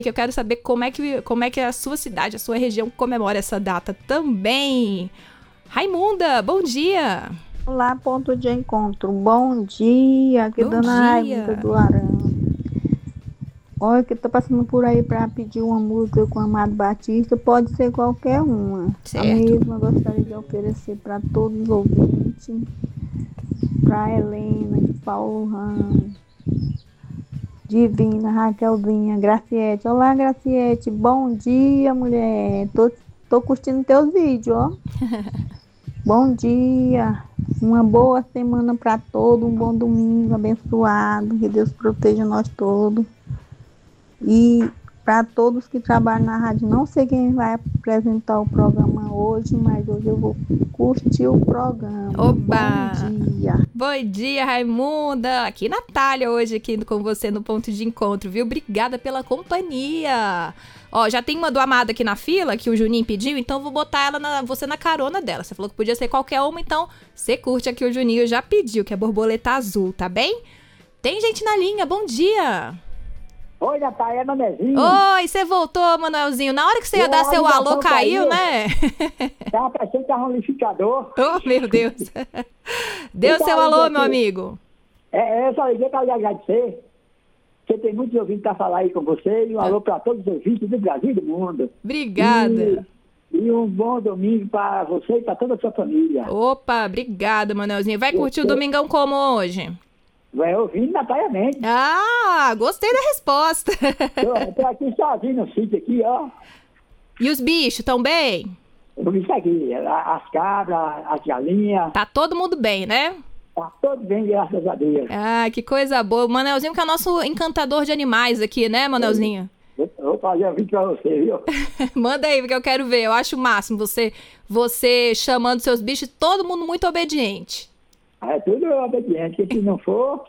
que eu quero saber como é que a sua cidade, a sua região comemora essa data também. Raimunda, bom dia! Olá, ponto de encontro. Bom dia, aqui Dona Raimunda do Arame. Olha, que tô passando por aí para pedir uma música com Amado Batista, pode ser qualquer uma. Certo. A mesma eu gostaria de oferecer para todos os ouvintes, para Helena, de Paulo Ramos, Divina, Raquelzinha, Graciete. Olá, Graciete, bom dia, mulher. Tô curtindo teus vídeos, ó. Bom dia, uma boa semana para todos, um bom domingo abençoado, que Deus proteja nós todos. E para todos que trabalham na rádio, não sei quem vai apresentar o programa hoje, mas hoje eu vou curtir o programa. Oba! Bom dia! Bom dia, Raimunda! Aqui Natália hoje aqui com você no ponto de encontro, viu? Obrigada pela companhia! Ó, já tem uma do Amado aqui na fila, que o Juninho pediu, então vou botar você na carona dela. Você falou que podia ser qualquer uma, então você curte aqui o Juninho já pediu, que é borboleta azul, tá bem? Tem gente na linha, bom dia! Oi, Natália, é Manezinho. Oi, você voltou, Manuelzinho. Na hora que você ia dar seu alô, caiu, né? Tava parecendo que era um liquidificador. Oh, meu Deus. Deu seu alô, meu amigo. Eu só liguei para lhe agradecer. Você tem muitos ouvintes para falar aí com você. E um alô para todos os ouvintes do Brasil e do mundo. Obrigada. E um bom domingo para você e para toda a sua família. Opa, obrigada, Manuelzinho. Vai curtir o domingão como hoje? Vai ouvindo Natália Mendes. Ah, gostei da resposta. Tô aqui sozinho no sítio aqui, ó. E os bichos, tão bem? Eu vi isso aqui, as cabras, as galinhas. Tá todo mundo bem, né? Tá tudo bem, graças a Deus. Ah, que coisa boa. O Manelzinho que é nosso encantador de animais aqui, né, Manelzinho? Eu vou fazer um vídeo pra você, viu? Manda aí, porque eu quero ver. Eu acho o máximo você chamando seus bichos, todo mundo muito obediente. É tudo obediente, se não for...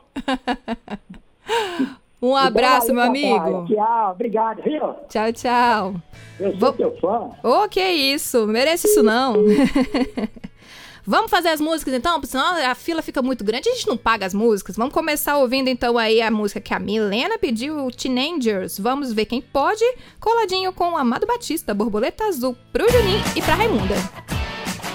Um abraço, meu amigo. Tchau, obrigado, viu? Tchau, tchau. Eu sou teu fã. Ô, que isso, merece isso não. Vamos fazer as músicas então, porque senão a fila fica muito grande, a gente não paga as músicas. Vamos começar ouvindo então aí a música que a Milena pediu, o Teenagers. Vamos ver quem pode, coladinho com o Amado Batista, Borboleta Azul, pro Juninho e pra Raimunda.